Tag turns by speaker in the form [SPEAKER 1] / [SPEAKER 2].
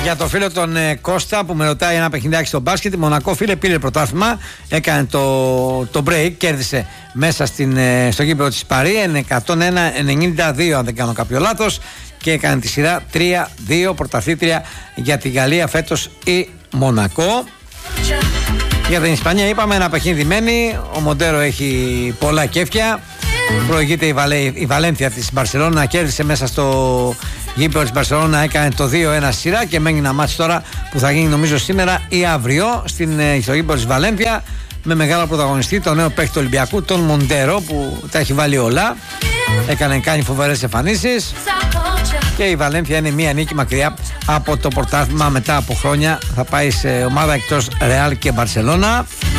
[SPEAKER 1] Για το φίλο τον Κώστα που με ρωτάει ένα παιχνιδάκι στο μπάσκετ, η Μονακό φίλε πήρε πρωτάθλημα, έκανε το break, κέρδισε μέσα στο γήπεδο της Παρί 101-92 αν δεν κάνω κάποιο λάθος, και έκανε τη σειρά 3-2, πρωταθλήτρια για τη Γαλλία φέτος η Μονακό. Για την Ισπανία είπαμε ένα παιχνίδι μένει, ο Μοντέρο έχει πολλά κέφια, προηγείται η Βαλένθια της Μπαρσελόνα, κέρδισε μέσα στο γήπεδο της Μπαρσελόνα, έκανε το 2-1 σειρά και μένει ένα μάτς τώρα που θα γίνει νομίζω σήμερα ή αύριο στο γήπεδο της Βαλένθια, με μεγάλο πρωταγωνιστή τον νέο παίκτη του Ολυμπιακού, τον Μοντέρο, που τα έχει βάλει όλα, κάνει φοβερές εμφανίσεις, και η Βαλένθια είναι μία νίκη μακριά από το πρωτάθλημα. Μετά από χρόνια θα πάει σε ομάδα εκτός Ρεάλ και Μπαρσελόνα.